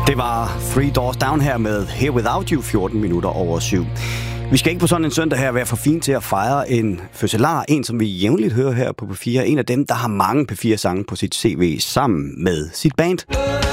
Det var Three Doors Down her med Here Without You, 14 minutter over 7. Vi skal ikke på sådan en søndag her være for fint til at fejre en fødselar, en som vi jævnligt hører her på P4. En af dem, der har mange P4-sange på sit CV sammen med sit band.